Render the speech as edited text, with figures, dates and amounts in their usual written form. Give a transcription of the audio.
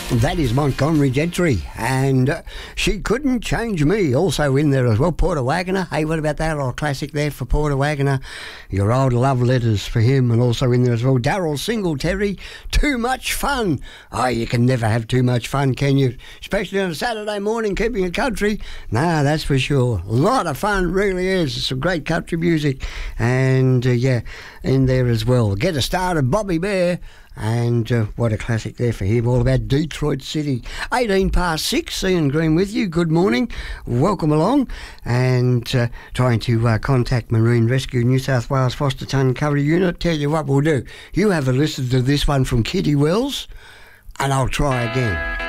That is Montgomery Gentry, and She Couldn't Change Me, also in there as well. Porter Wagoner, hey, what about that old classic there for Porter Wagoner? Your Old Love Letters for him, and also in there as well. Daryl Singletary, Too Much Fun. Oh, you can never have too much fun, can you? Especially on a Saturday morning, keeping it country. No, that's for sure. A lot of fun, really is. It's some great country music, and yeah, in there as well. Get a start of Bobby Bear. And what a classic there for him, all about Detroit City. 18 past 6, Ian Green with you. Good morning, welcome along. And trying to contact Marine Rescue New South Wales Foster Ton Recovery Unit. Tell you what we'll do. You have a listen to this one from Kitty Wells, and I'll try again.